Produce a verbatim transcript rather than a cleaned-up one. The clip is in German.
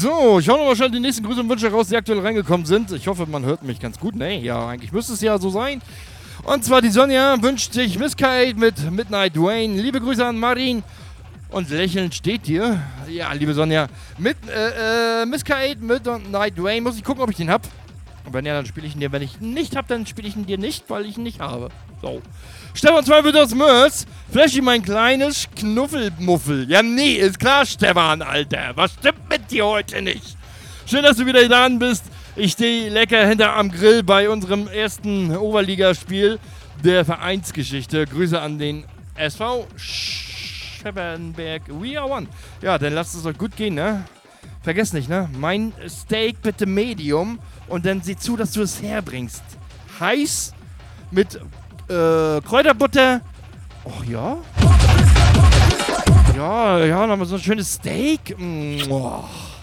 So, ich hau noch mal schnell die nächsten Grüße und Wünsche raus, die aktuell reingekommen sind. Ich hoffe, man hört mich ganz gut. Nee, ja, eigentlich müsste es ja so sein. Und zwar die Sonja wünscht sich Miss Kate mit Midnight Dwayne. Liebe Grüße an Marin. Und lächelnd steht hier. Ja, liebe Sonja. Mit äh, äh, Miss Kate, Midnight Dwayne. Muss ich gucken, ob ich den hab. Und wenn ja, dann spiele ich ihn dir. Wenn ich ihn nicht hab, dann spiele ich ihn dir nicht, weil ich ihn nicht habe. So. Stefan Zweifel aus Mörs. Flashy, mein kleines Knuffelmuffel. Ja, nee, ist klar, Stefan, Alter. Was stimmt mit dir heute nicht? Schön, dass du wieder da bist. Ich stehe lecker hinter am Grill bei unserem ersten Oberligaspiel der Vereinsgeschichte. Grüße an den S V Scheppenberg. We are one. Ja, dann lasst es euch gut gehen, ne? Vergesst nicht, ne? Mein Steak bitte Medium und dann sieh zu, dass du es herbringst. Heiß mit äh, Kräuterbutter. Oh ja? Ja, ja, nochmal so ein schönes Steak. Mm, oh.